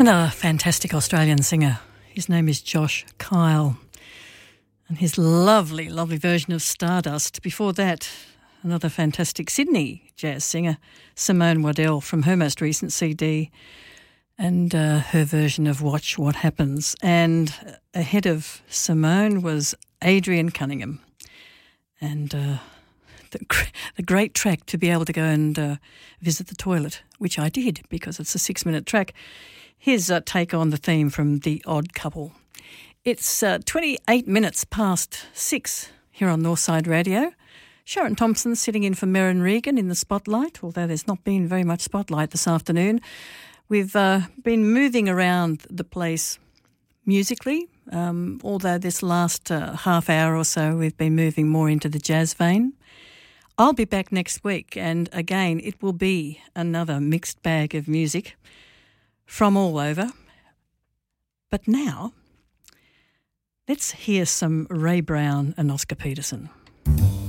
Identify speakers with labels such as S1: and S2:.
S1: Another fantastic Australian singer. His name is Josh Kyle. And his lovely, lovely version of Stardust. Before that, another fantastic Sydney jazz singer, Simone Waddell, from her most recent CD, and her version of Watch What Happens. And ahead of Simone was Adrian Cunningham. And the great track to be able to go and visit the toilet, which I did because it's a 6-minute track. Here's a take on the theme from The Odd Couple. It's 28 minutes past 6 here on Northside Radio. Sharon Thompson sitting in for Merrin Regan in the spotlight, although there's not been very much spotlight this afternoon. We've been moving around the place musically, although this last half hour or so we've been moving more into the jazz vein. I'll be back next week, and again it will be another mixed bag of music from all over. But now, let's hear some Ray Brown and Oscar Peterson.